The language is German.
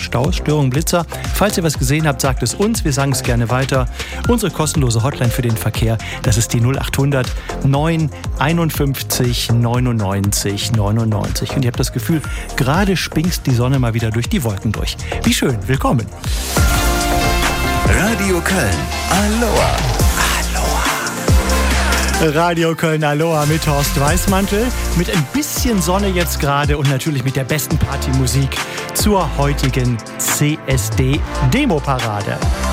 Staus, Störungen, Blitzer. Falls ihr was gesehen habt, sagt es uns. Wir sagen es gerne weiter. Unsere kostenlose Hotline für den Verkehr, das ist die 0800 9 51 99 99. Und ihr habt das Gefühl, gerade springst die Sonne mal wieder durch die Wolken durch. Wie schön, willkommen. Radio Köln, Aloha. Radio Köln Aloha mit Horst Weißmantel, mit ein bisschen Sonne jetzt gerade und natürlich mit der besten Partymusik zur heutigen CSD-Demo-Parade.